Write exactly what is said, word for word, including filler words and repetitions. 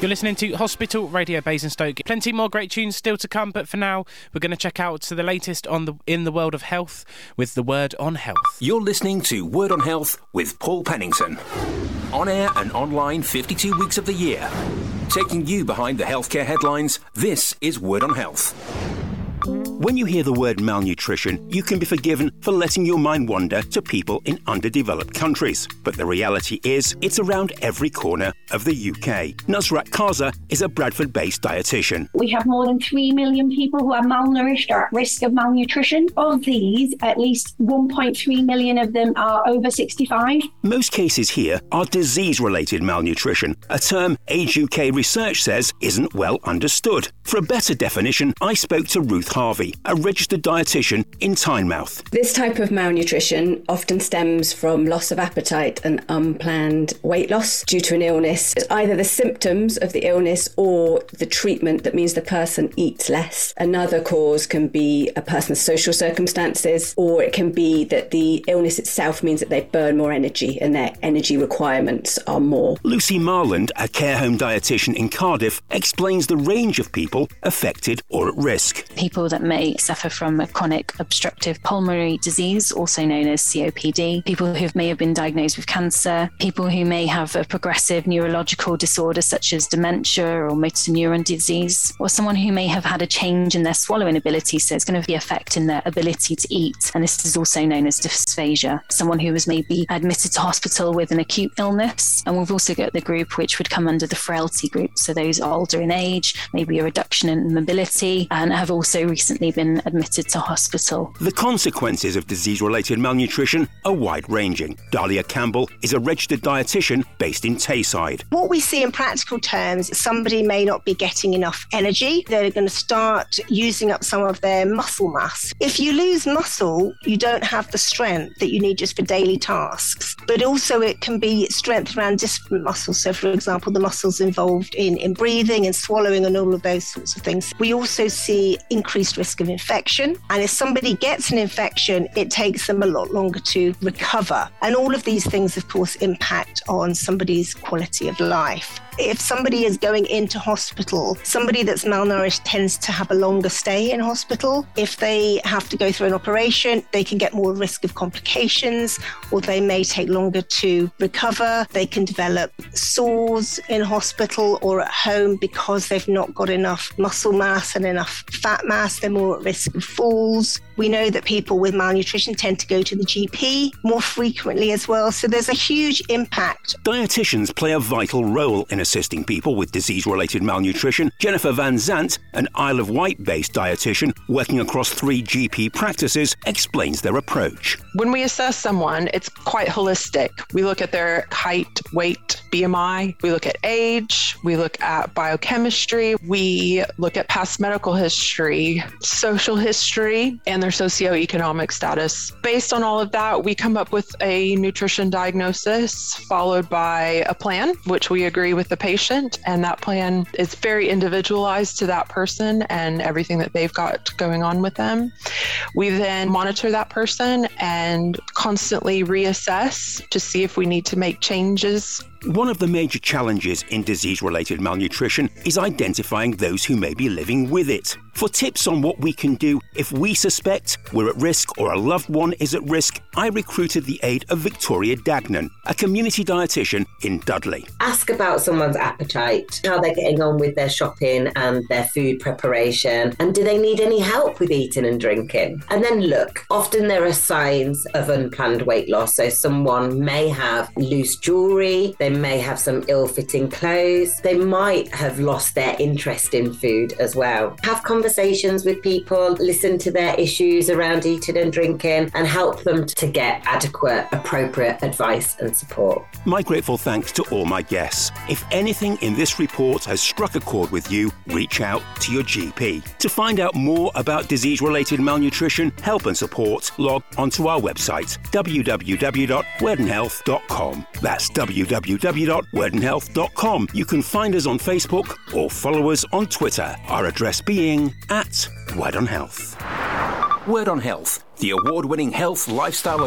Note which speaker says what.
Speaker 1: You're listening to Hospital Radio Basingstoke. Plenty more great tunes still to come, but for now, we're going to check out to the latest on the in the world of health with the Word on Health.
Speaker 2: You're listening to Word on Health with Paul Pennington. On air and online fifty-two weeks of the year. Taking you behind the healthcare headlines, this is Word on Health. When you hear the word malnutrition, you can be forgiven for letting your mind wander to people in underdeveloped countries. But the reality is, it's around every corner of the U K. Nusrat Kaza is a Bradford-based dietitian.
Speaker 3: We have more than three million people who are malnourished or at risk of malnutrition. Of these, at least one point three million of them are over sixty-five.
Speaker 2: Most cases here are disease-related malnutrition, a term Age U K research says isn't well understood. For a better definition, I spoke to Ruth Harvey, a registered dietitian in Tynemouth.
Speaker 4: This type of malnutrition often stems from loss of appetite and unplanned weight loss due to an illness. It's either the symptoms of the illness or the treatment that means the person eats less. Another cause can be a person's social circumstances, or it can be that the illness itself means that they burn more energy and their energy requirements are more.
Speaker 2: Lucy Marland, a care home dietitian in Cardiff, explains the range of people affected or at risk.
Speaker 5: People that may suffer from a chronic obstructive pulmonary disease, also known as C O P D, people who may have been diagnosed with cancer, people who may have a progressive neurological disorder such as dementia or motor neuron disease, or someone who may have had a change in their swallowing ability, so it's going to be affecting their ability to eat, and this is also known as dysphagia. Someone who was maybe admitted to hospital with an acute illness, and we've also got the group which would come under the frailty group, so those older in age, maybe a reduction in mobility, and have also recently been admitted to hospital.
Speaker 2: The consequences of disease-related malnutrition are wide-ranging. Dahlia Campbell is a registered dietitian based in Tayside.
Speaker 6: What we see in practical terms, somebody may not be getting enough energy. They're going to start using up some of their muscle mass. If you lose muscle, you don't have the strength that you need just for daily tasks. But also it can be strength around different muscles. So, for example, the muscles involved in, in breathing and swallowing and all of those sorts of things. We also see increased risk of infection. And if somebody gets an infection, it takes them a lot longer to recover. And all of these things, of course, impact on somebody's quality of life. If somebody is going into hospital, somebody that's malnourished tends to have a longer stay in hospital. If they have to go through an operation, they can get more risk of complications, or they may take longer to recover. They can develop sores in hospital or at home because they've not got enough muscle mass and enough fat mass. They're more at risk of falls. We know that people with malnutrition tend to go to the G P more frequently as well. So there's a huge impact.
Speaker 2: Dietitians play a vital role in assisting people with disease-related malnutrition. Jennifer Van Zant, an Isle of Wight-based dietitian working across three G P practices, explains their approach.
Speaker 7: When we assess someone, it's quite holistic. We look at their height, weight, B M I. We look at age. We look at biochemistry. We look at past medical history, social history, and their socioeconomic status. Based on all of that, we come up with a nutrition diagnosis followed by a plan, which we agree with the patient, and that plan is very individualized to that person and everything that they've got going on with them. We then monitor that person and constantly reassess to see if we need to make changes.
Speaker 2: One of the major challenges in disease-related malnutrition is identifying those who may be living with it. For tips on what we can do if we suspect we're at risk or a loved one is at risk, I recruited the aid of Victoria Dagnan, a community dietitian in Dudley.
Speaker 8: Ask about someone's appetite, how they're getting on with their shopping and their food preparation, and do they need any help with eating and drinking? And then look, often there are signs of unplanned weight loss. So someone may have loose jewellery, they may have some ill-fitting clothes, they might have lost their interest in food as well. Have conversations with people, listen to their issues around eating and drinking, and help them to get adequate, appropriate advice and support.
Speaker 2: My grateful thanks to all my guests. If anything in this report has struck a chord with you, reach out to your G P. To find out more about disease-related malnutrition, help and support, log onto our website, w w w dot werden health dot com. That's w w w dot werden health dot com. You can find us on Facebook or follow us on Twitter, our address being at Word on Health. Word on Health, the award-winning health, lifestyle